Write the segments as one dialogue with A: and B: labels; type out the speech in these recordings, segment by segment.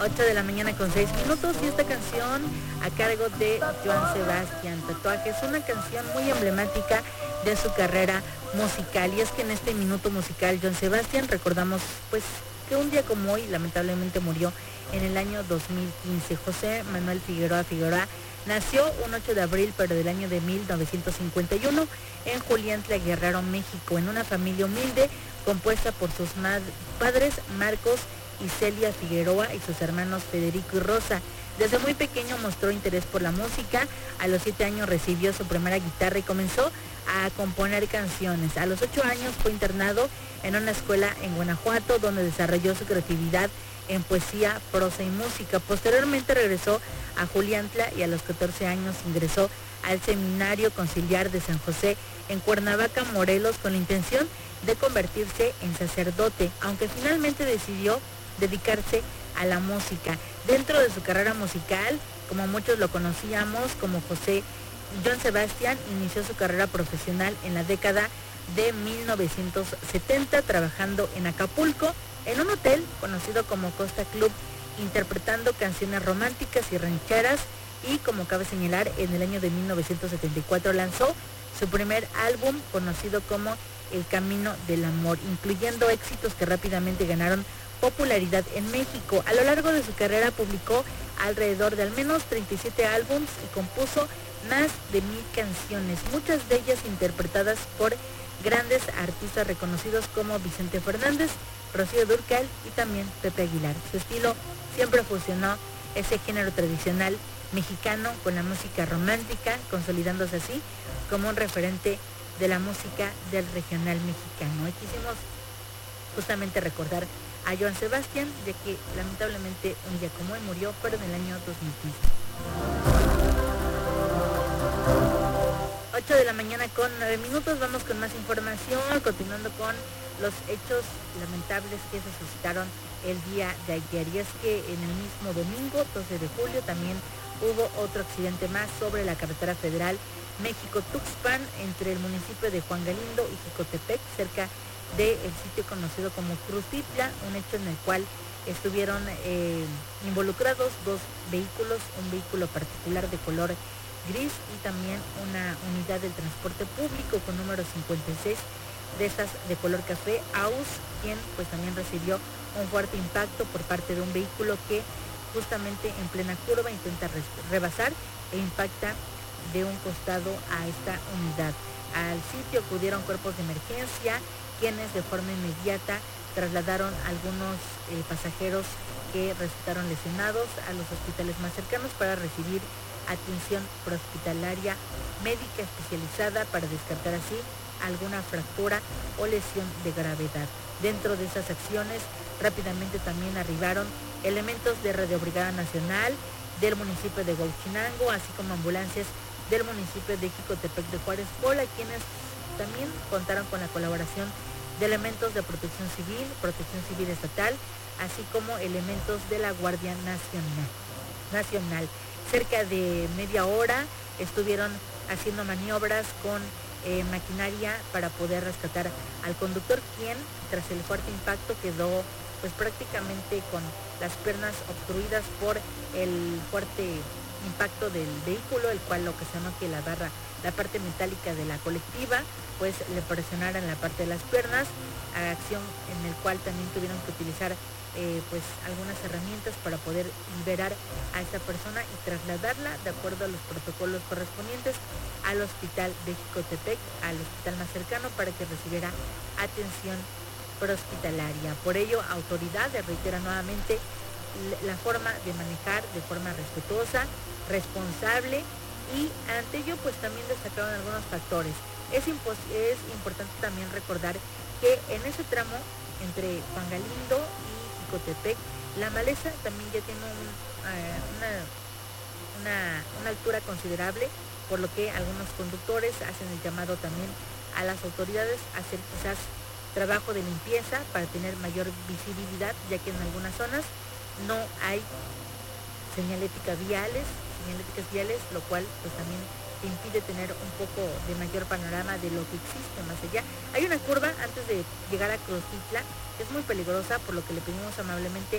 A: 8 de la mañana con 6 minutos y esta canción a cargo de Joan Sebastián, Tatuaje, es una canción muy emblemática de su carrera musical. Y es que en este minuto musical Joan Sebastián recordamos pues que un día como hoy lamentablemente murió en el año 2015. José Manuel Figueroa Figueroa nació un 8 de abril pero del año de 1951 en Juliantla, Guerrero, México, en una familia humilde compuesta por sus padres Marcos y Celia Figueroa y sus hermanos Federico y Rosa. Desde muy pequeño mostró interés por la música. A los 7 años recibió su primera guitarra y comenzó a componer canciones. A los 8 años fue internado en una escuela en Guanajuato, donde desarrolló su creatividad en poesía, prosa y música. Posteriormente regresó a Juliantla y a los 14 años ingresó al Seminario Conciliar de San José en Cuernavaca, Morelos, con la intención de convertirse en sacerdote, aunque finalmente decidió dedicarse a la música. Dentro de su carrera musical, como muchos lo conocíamos como Joan Sebastián, inició su carrera profesional en la década de 1970 trabajando en Acapulco en un hotel conocido como Costa Club, interpretando canciones románticas y rancheras. Y como cabe señalar, en el año de 1974 lanzó su primer álbum conocido como El Camino del Amor, incluyendo éxitos que rápidamente ganaron popularidad en México. A lo largo de su carrera publicó alrededor de al menos 37 álbumes y compuso más de 1000 canciones, muchas de ellas interpretadas por grandes artistas reconocidos como Vicente Fernández, Rocío Dúrcal y también Pepe Aguilar. Su estilo siempre fusionó ese género tradicional mexicano con la música romántica, consolidándose así como un referente de la música del regional mexicano. Y quisimos justamente recordar a Joan Sebastián, ya que lamentablemente un día como hoy murió, pero en el año 2015. 8 de la mañana con 9 minutos, vamos con más información, continuando con los hechos lamentables que se suscitaron el día de ayer. Y es que en el mismo domingo, 12 de julio, también hubo otro accidente más sobre la carretera federal México-Tuxpan, entre el municipio de Juan Galindo y Jicotepec, cerca del sitio conocido como Cruzitla, un hecho en el cual estuvieron involucrados dos vehículos, un vehículo particular de color gris y también una unidad del transporte público con número 56, de esas de color café, Aus, quien pues también recibió un fuerte impacto por parte de un vehículo que justamente en plena curva intenta rebasar e impacta de un costado a esta unidad. Al sitio acudieron cuerpos de emergencia, quienes de forma inmediata trasladaron a algunos pasajeros que resultaron lesionados a los hospitales más cercanos para recibir atención prehospitalaria médica especializada para descartar así alguna fractura o lesión de gravedad. Dentro de esas acciones rápidamente también arribaron elementos de Radio Brigada Nacional del municipio de Huachinango, así como ambulancias del municipio de Jicotepec de Juárez, Puebla, quienes también contaron con la colaboración de elementos de Protección Civil Estatal, así como elementos de la Guardia Nacional. Cerca de media hora estuvieron haciendo maniobras con maquinaria para poder rescatar al conductor, quien tras el fuerte impacto quedó pues prácticamente con las piernas obstruidas por el fuerte impacto del vehículo, el cual ocasionó que la parte metálica de la colectiva pues le presionara en la parte de las piernas, acción en el cual también tuvieron que utilizar pues algunas herramientas para poder liberar a esta persona y trasladarla de acuerdo a los protocolos correspondientes al hospital de Jicotepec, al hospital más cercano, para que recibiera atención prehospitalaria. Por ello, autoridades reiteran nuevamente la forma de manejar de forma respetuosa, responsable, y ante ello pues también destacaron algunos factores. Es importante también recordar que en ese tramo entre Juan Galindo y Jicotepec, la maleza también ya tiene una altura considerable, por lo que algunos conductores hacen el llamado también a las autoridades a hacer quizás trabajo de limpieza para tener mayor visibilidad, ya que en algunas zonas no hay señaléticas viales, lo cual pues también te impide tener un poco de mayor panorama de lo que existe más allá. Hay una curva antes de llegar a Cruzitla que es muy peligrosa, por lo que le pedimos amablemente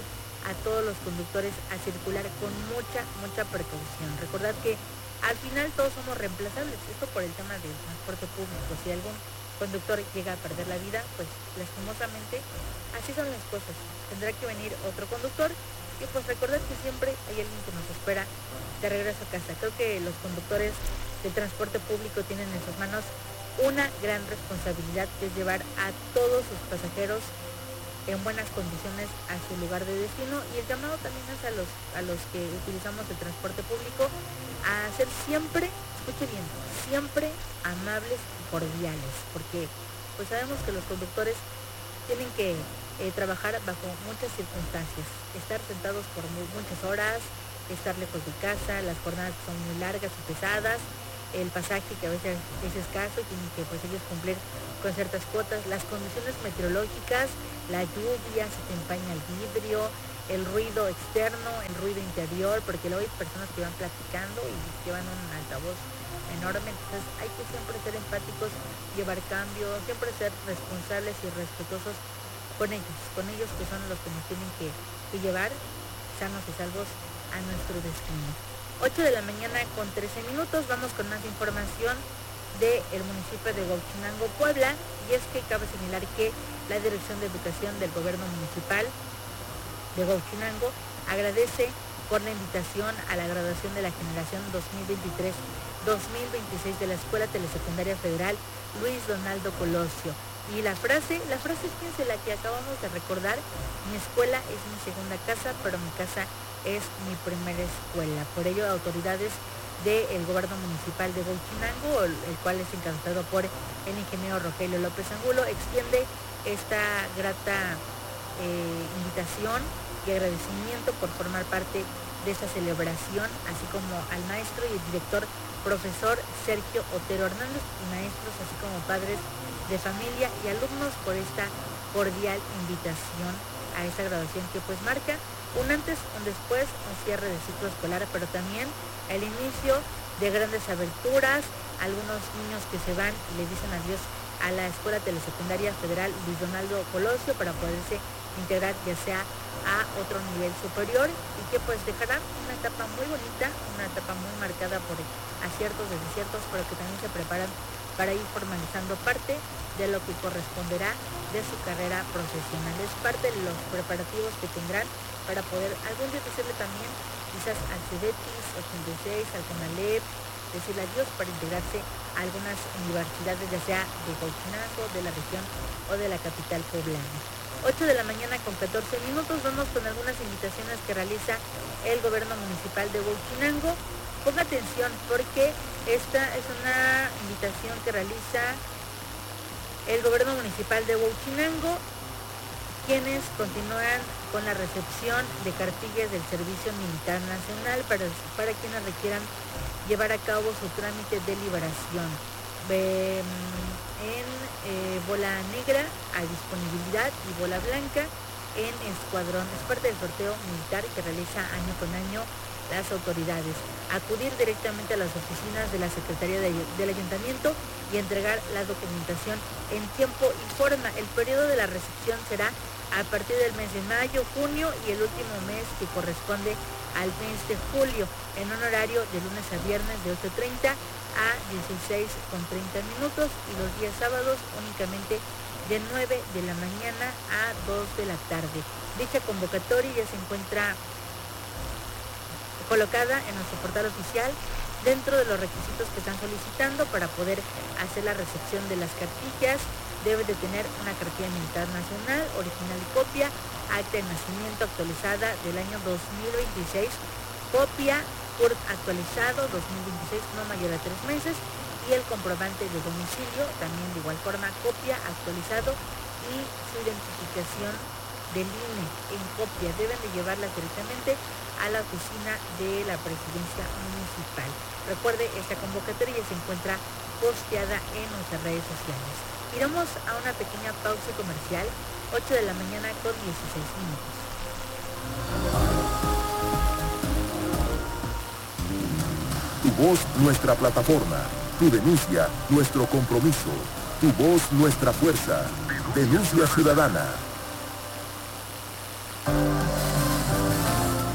A: a todos los conductores a circular con mucha precaución. Recordad que al final todos somos reemplazables, esto por el tema del transporte público. Si algún conductor llega a perder la vida, pues lastimosamente así son las cosas. Tendrá que venir otro conductor y pues recordad que siempre hay alguien que nos espera de regreso a casa. Creo que los conductores del transporte público tienen en sus manos una gran responsabilidad, que es llevar a todos sus pasajeros en buenas condiciones a su lugar de destino, y el llamado también es a los que utilizamos el transporte público a ser siempre, escuche bien, siempre amables y cordiales, porque pues sabemos que los conductores tienen que trabajar bajo muchas circunstancias, estar sentados por muchas horas, estar lejos de casa, las jornadas son muy largas y pesadas, el pasaje que a veces es escaso, tienen que pues ellos cumplir con ciertas cuotas, las condiciones meteorológicas, la lluvia, se te empaña el vidrio, el ruido externo, el ruido interior, porque luego hay personas que van platicando y llevan un altavoz enorme, entonces hay que siempre ser empáticos, llevar cambio, siempre ser responsables y respetuosos con ellos que son los que nos tienen que llevar sanos y salvos a nuestro destino. 8 de la mañana con 13 minutos, vamos con más información del municipio de Huauchinango, Puebla, y es que cabe señalar que la Dirección de Educación del Gobierno Municipal de Huauchinango agradece por la invitación a la graduación de la generación 2023-2026 de la Escuela Telesecundaria Federal Luis Donaldo Colosio. Y la frase, fíjense, la que acabamos de recordar: mi escuela es mi segunda casa, pero mi casa es mi primera escuela. Por ello, autoridades del gobierno municipal de Huauchinango, el cual es encabezado por el ingeniero Rogelio López Angulo, extiende esta grata invitación y agradecimiento por formar parte de esta celebración, así como al maestro y el director profesor Sergio Otero Hernández, y maestros, así como padres de familia y alumnos, por esta cordial invitación a esta graduación que pues marca un antes, un después, un cierre de ciclo escolar, pero también el inicio de grandes aberturas, algunos niños que se van y le dicen adiós a la Escuela Telesecundaria Federal Luis Donaldo Colosio para poderse integrar ya sea a otro nivel superior, y que pues dejará una etapa muy bonita, una etapa muy marcada por aciertos, desaciertos, pero que también se preparan para ir formalizando parte de lo que corresponderá de su carrera profesional. Es parte de los preparativos que tendrán para poder algún día decirle también quizás al CEDETIS 86, al CONALEP, decirle adiós para integrarse a algunas universidades, ya sea de Huauchinango, de la región o de la capital poblana. 8 de la mañana con 14 minutos, vamos con algunas invitaciones que realiza el gobierno municipal de Huauchinango. Ponga atención porque esta es una invitación que realiza el gobierno municipal de Huauchinango, quienes continúan con la recepción de cartillas del Servicio Militar Nacional para quienes requieran llevar a cabo su trámite de liberación. En bola negra a disponibilidad y bola blanca en escuadrón. Es parte del sorteo militar que realiza año con año las autoridades. Acudir directamente a las oficinas de la Secretaría del Ayuntamiento y entregar la documentación en tiempo y forma. El periodo de la recepción será a partir del mes de mayo, junio y el último mes que corresponde al mes de julio, en un horario de lunes a viernes de 8:30 a 16:30 y los días sábados únicamente de 9 de la mañana a 2 de la tarde. Dicha convocatoria ya se encuentra colocada en nuestro portal oficial dentro de los requisitos que están solicitando para poder hacer la recepción de las cartillas. Debe de tener una cartilla militar nacional, original y copia, acta de nacimiento actualizada del año 2026, copia CURP actualizado 2026 no mayor a 3 meses, y el comprobante de domicilio, también de igual forma copia actualizado, y su identificación del INE en copia. Deben de llevarlas directamente a la oficina de la presidencia municipal. Recuerde, esta convocatoria ya se encuentra posteada en nuestras redes sociales. Iremos a una pequeña pausa comercial, 8 de la mañana con 16 minutos.
B: Tu voz, nuestra plataforma. Tu denuncia, nuestro compromiso. Tu voz, nuestra fuerza. Denuncia ciudadana.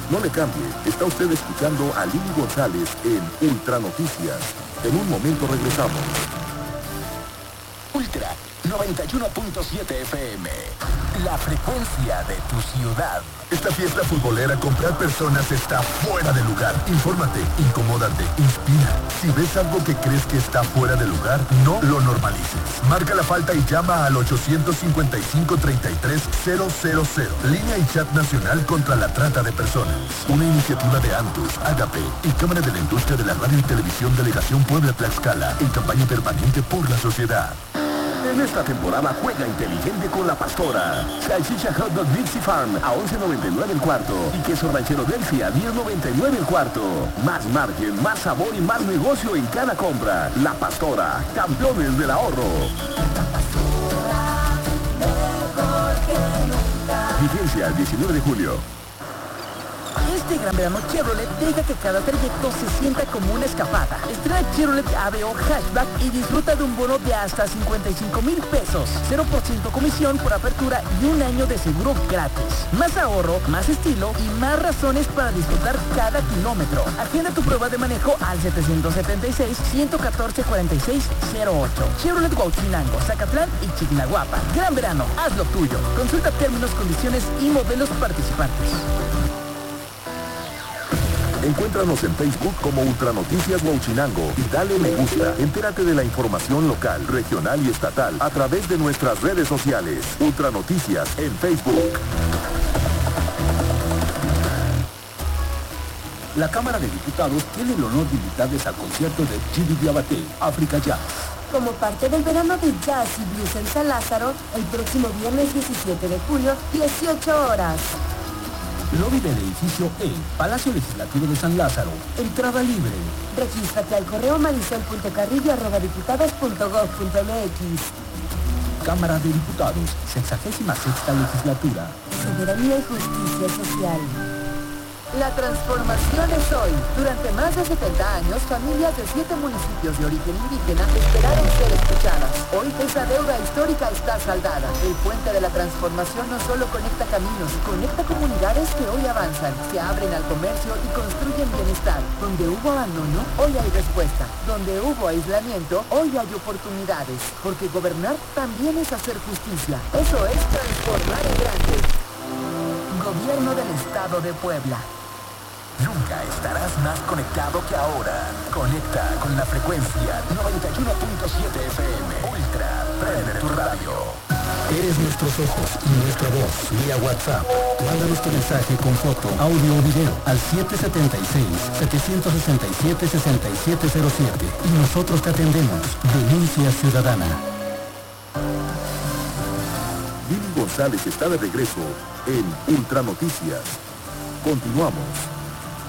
B: No le cambie, está usted escuchando a Lili González en Ultra Noticias. En un momento regresamos.
C: Ultra 91.7 FM, la frecuencia de tu ciudad.
B: Esta fiesta futbolera con Prat Personas está fuera de lugar. Infórmate, incomódate, inspira. Si ves algo que crees que está fuera de lugar, no lo normalices. Marca la falta y llama al 855-33-000. Línea y chat nacional contra la trata de personas. Una iniciativa de Antus, Agape y Cámara de la Industria de la Radio y Televisión Delegación Puebla-Tlaxcala en campaña permanente por la sociedad. En esta temporada juega inteligente con la Pastora. Salchicha Hot Dog Dixie Farm a $11.99 el cuarto. Y queso ranchero Delphi a $10.99 el cuarto. Más margen, más sabor y más negocio en cada compra. La Pastora, campeones del ahorro. Vigencia el 19 de julio.
D: Este gran verano Chevrolet deja que cada trayecto se sienta como una escapada. Estrena Chevrolet AVO Hatchback y disfruta de un bono de hasta 55,000 pesos, 0% comisión por apertura y un año de seguro gratis. Más ahorro, más estilo y más razones para disfrutar cada kilómetro. Agenda tu prueba de manejo al 776-114-4608. Chevrolet Huauchinango, Zacatlán y Chignahuapa. Gran verano, haz lo tuyo. Consulta términos, condiciones y modelos participantes.
B: Encuéntranos en Facebook como Ultra Noticias Huauchinango y dale me gusta. Entérate de la información local, regional y estatal a través de nuestras redes sociales. Ultra Noticias en Facebook.
C: La Cámara de Diputados tiene el honor de invitarles al concierto de Gigi Diabaté, África Jazz.
E: Como parte del verano de Jazz y Blues en San Lázaro, el próximo viernes 17 de julio, 18 horas.
C: Lobby del edificio E, Palacio Legislativo de San Lázaro. Entrada libre.
E: Regístrate al correo marisol.carrillo@diputados.gov.mx.
C: Cámara de Diputados, 66ª Legislatura.
E: Soberanía y justicia social.
F: La transformación es hoy. Durante más de 70 años, familias de 7 municipios de origen indígena esperaron ser escuchadas. Hoy esa deuda histórica está saldada. El puente de la transformación no solo conecta caminos, conecta comunidades que hoy avanzan, se abren al comercio y construyen bienestar. Donde hubo abandono, hoy hay respuesta. Donde hubo aislamiento, hoy hay oportunidades. Porque gobernar también es hacer justicia. Eso es transformar en grande. Gobierno del Estado de Puebla.
C: Nunca estarás más conectado que ahora. Conecta con la frecuencia 91.7 FM. Ultra, prende tu radio.
G: Eres nuestros ojos y nuestra voz. Vía WhatsApp. Mándanos tu mensaje con foto, audio o video al 776-767-6707 y nosotros te atendemos. Denuncia ciudadana.
B: Lili González está de regreso en Ultra Noticias. Continuamos.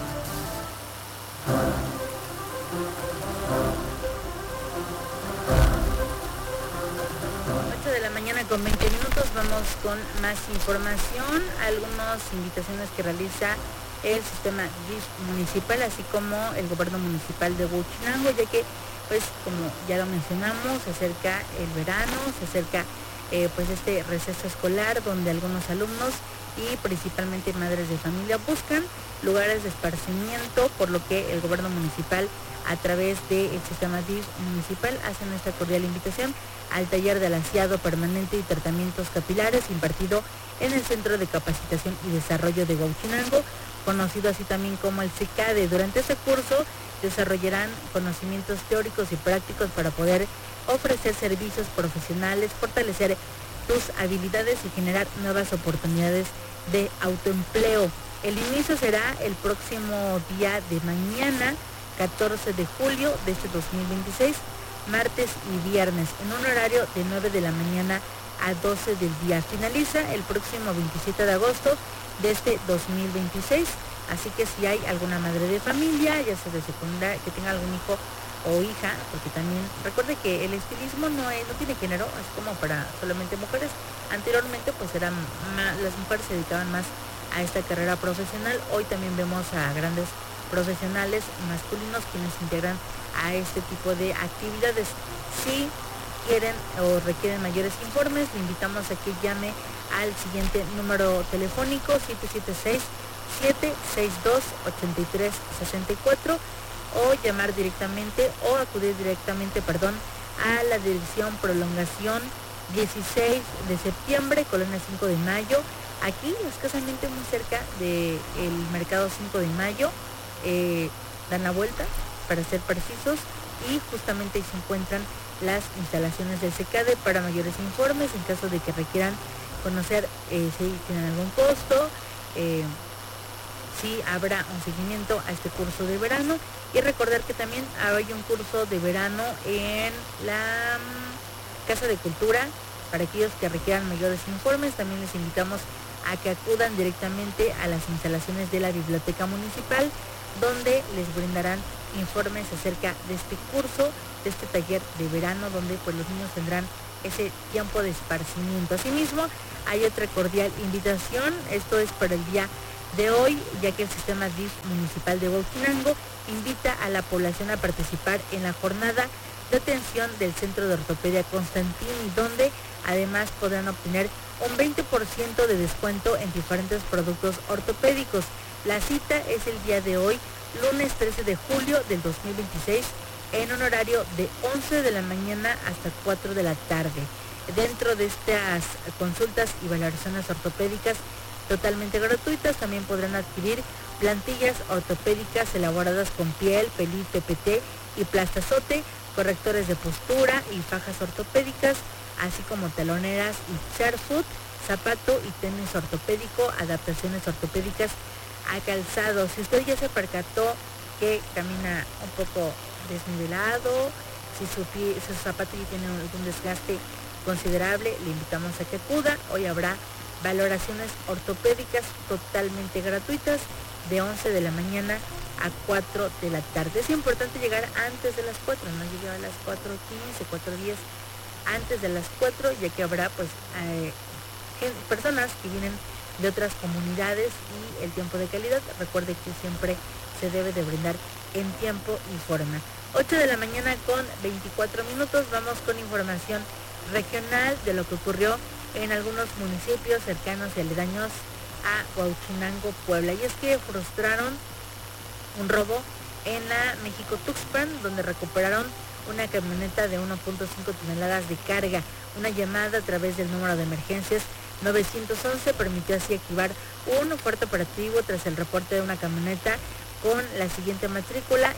A: 8 de la mañana con 20 minutos, vamos con más información, algunas invitaciones que realiza el sistema DIF municipal, así como el gobierno municipal de Huauchinango, ya que, pues, como ya lo mencionamos, se acerca el verano, se acerca pues este receso escolar, donde algunos alumnos y principalmente madres de familia buscan lugares de esparcimiento, por lo que el gobierno municipal, a través del sistema DIF municipal, hacen esta cordial invitación al taller de alaciado permanente y tratamientos capilares impartido en el Centro de Capacitación y Desarrollo de Huauchinango, conocido así también como el CICADE. Durante este curso desarrollarán conocimientos teóricos y prácticos para poder ofrecer servicios profesionales, fortalecer tus habilidades y generar nuevas oportunidades de autoempleo. El inicio será el próximo día de mañana, 14 de julio de este 2026, martes y viernes, en un horario de 9 de la mañana a 12 del día. Finaliza el próximo 27 de agosto de este 2026. Así que si hay alguna madre de familia, ya sea de secundaria, que tenga algún hijo o hija, porque también recuerde que el estilismo no tiene género, es como para solamente mujeres. Anteriormente pues las mujeres se dedicaban más a esta carrera profesional. Hoy también vemos a grandes profesionales masculinos quienes se integran a este tipo de actividades. Si quieren o requieren mayores informes, le invitamos a que llame al siguiente número telefónico 776 7762-8364 o llamar directamente o acudir directamente, a la dirección Prolongación 16 de septiembre, Colonia 5 de Mayo, aquí escasamente muy cerca del Mercado 5 de Mayo, dan la vuelta, para ser precisos, y justamente ahí se encuentran las instalaciones del CECADE. Para mayores informes, en caso de que requieran conocer si tienen algún costo, si habrá un seguimiento a este curso de verano, y recordar que también hay un curso de verano en la Casa de Cultura. Para aquellos que requieran mayores informes, también les invitamos a que acudan directamente a las instalaciones de la Biblioteca Municipal, donde les brindarán informes acerca de este curso, de este taller de verano, donde pues los niños tendrán ese tiempo de esparcimiento. Asimismo, hay otra cordial invitación, esto es para el día de hoy, ya que el sistema DIF municipal de Huauchinango invita a la población a participar en la jornada de atención del Centro de Ortopedia Constantini, donde además podrán obtener un 20% de descuento en diferentes productos ortopédicos. La cita es el día de hoy, lunes 13 de julio del 2026, en un horario de 11 de la mañana hasta 4 de la tarde. Dentro de estas consultas y valoraciones ortopédicas totalmente gratuitas, también podrán adquirir plantillas ortopédicas elaboradas con piel, pelit, PPT y plastazote, correctores de postura y fajas ortopédicas, así como taloneras y chairfoot, zapato y tenis ortopédico, adaptaciones ortopédicas a calzado. Si usted ya se percató que camina un poco desnivelado, si su zapato ya tiene algún desgaste considerable, le invitamos a que acuda. Hoy habrá valoraciones ortopédicas totalmente gratuitas de 11 de la mañana a 4 de la tarde. Es importante llegar antes de las 4, no llegar a las 4:15, 4:10, antes de las 4, ya que habrá pues personas que vienen de otras comunidades y el tiempo de calidad, recuerde que siempre se debe de brindar en tiempo y forma. 8 de la mañana con 24 minutos, vamos con información regional de lo que ocurrió en algunos municipios cercanos y aledaños a Huauchinango, Puebla. Y es que frustraron un robo en la México-Tuxpan, donde recuperaron una camioneta de 1.5 toneladas de carga. Una llamada a través del número de emergencias 911 permitió así activar un fuerte operativo tras el reporte de una camioneta con la siguiente matrícula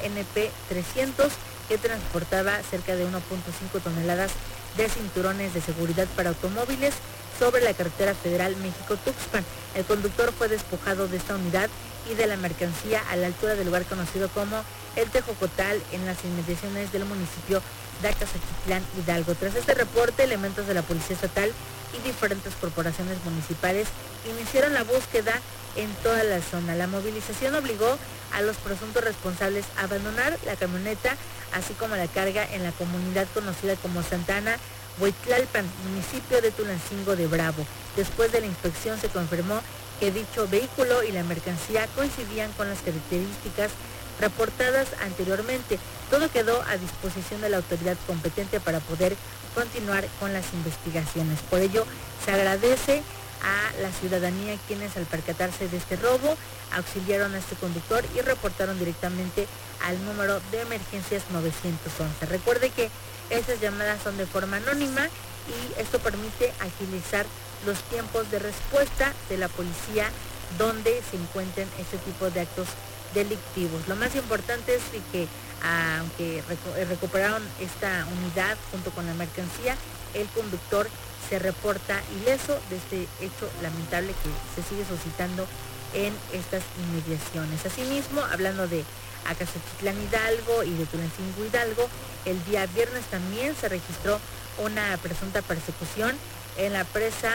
A: NP300 que transportaba cerca de 1.5 toneladas de cinturones de seguridad para automóviles sobre la carretera federal México-Tuxpan. El conductor fue despojado de esta unidad y de la mercancía a la altura del lugar conocido como El Tejocotal, en las inmediaciones del municipio de Acasachitlán, Hidalgo. Tras este reporte, elementos de la Policía Estatal y diferentes corporaciones municipales iniciaron la búsqueda en toda la zona. La movilización obligó a los presuntos responsables a abandonar la camioneta, así como la carga, en la comunidad conocida como Santa Ana, Huitlalpan, municipio de Tulancingo de Bravo. Después de la inspección se confirmó que dicho vehículo y la mercancía coincidían con las características reportadas anteriormente. Todo quedó a disposición de la autoridad competente para poder continuar con las investigaciones. Por ello, se agradece a la ciudadanía quienes, al percatarse de este robo, auxiliaron a este conductor y reportaron directamente al número de emergencias 911. Recuerde que esas llamadas son de forma anónima y esto permite agilizar los tiempos de respuesta de la policía donde se encuentren este tipo de actos delictivos. Lo más importante es que aunque recuperaron esta unidad junto con la mercancía, el conductor se reporta ileso de este hecho lamentable que se sigue suscitando en estas inmediaciones. Asimismo, hablando de Acasachitlán, Hidalgo y de Tulancingo, Hidalgo, el día viernes también se registró una presunta persecución en la presa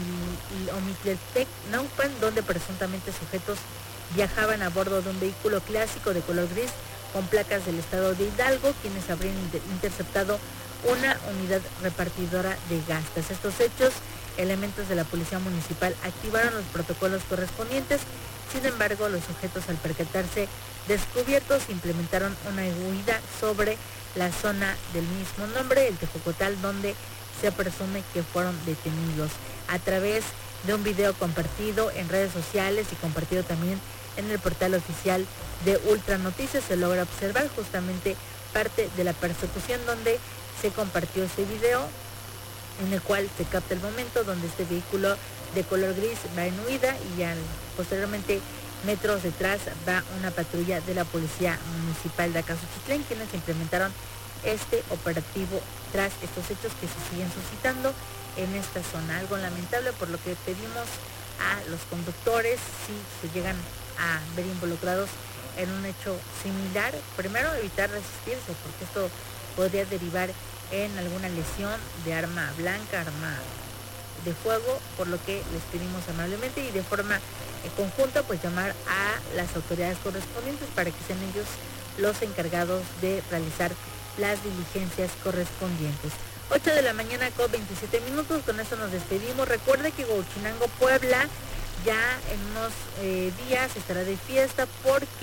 A: Omitletec, Naupan, donde presuntamente sujetos viajaban a bordo de un vehículo clásico de color gris con placas del estado de Hidalgo, quienes habrían interceptado una unidad repartidora de gas. Tras estos hechos, elementos de la Policía Municipal activaron los protocolos correspondientes. Sin embargo, los sujetos, al percatarse descubiertos, implementaron una huida sobre la zona del mismo nombre, el Tejocotal, donde se presume que fueron detenidos. A través de un video compartido en redes sociales y compartido también en el portal oficial de Ultra Noticias. Se logra observar justamente parte de la persecución, donde se compartió este video en el cual se capta el momento donde este vehículo de color gris va en huida y posteriormente metros detrás va una patrulla de la Policía Municipal de Acaxuchitlán, quienes implementaron este operativo tras estos hechos que se siguen suscitando en esta zona. Algo lamentable, por lo que pedimos a los conductores, si se llegan a ver involucrados en un hecho similar, primero evitar resistirse, porque esto podría derivar en alguna lesión de arma blanca, arma de fuego, por lo que les pedimos amablemente y de forma conjunta pues llamar a las autoridades correspondientes para que sean ellos los encargados de realizar las diligencias correspondientes. 8 de la mañana con 27 minutos, con esto nos despedimos. Recuerde que Huachinango, Puebla, ya en unos días estará de fiesta porque